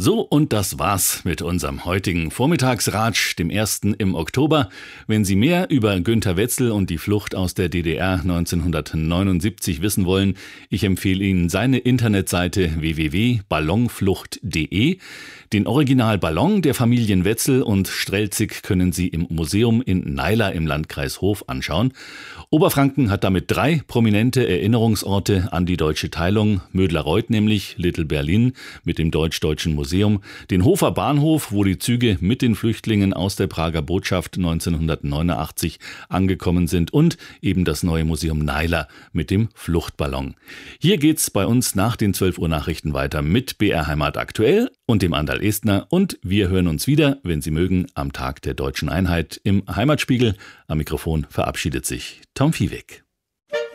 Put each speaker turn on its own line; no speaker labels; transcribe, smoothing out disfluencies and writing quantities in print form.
So, und das war's mit unserem heutigen Vormittagsratsch, dem 1. im Oktober. Wenn Sie mehr über Günter Wetzel und die Flucht aus der DDR 1979 wissen wollen, ich empfehle Ihnen seine Internetseite www.ballonflucht.de. Den Originalballon der Familien Wetzel und Strelzig können Sie im Museum in Naila im Landkreis Hof anschauen. Oberfranken hat damit 3 prominente Erinnerungsorte an die deutsche Teilung. Mödlareuth nämlich, Little Berlin mit dem Deutsch-Deutschen Museum, den Hofer Bahnhof, wo die Züge mit den Flüchtlingen aus der Prager Botschaft 1989 angekommen sind, und eben das neue Museum Naila mit dem Fluchtballon. Hier geht's bei uns nach den 12 Uhr Nachrichten weiter mit BR Heimat aktuell und dem Andal Estner, und wir hören uns wieder, wenn Sie mögen, am Tag der Deutschen Einheit im Heimatspiegel. Am Mikrofon verabschiedet sich Tom Viehweg.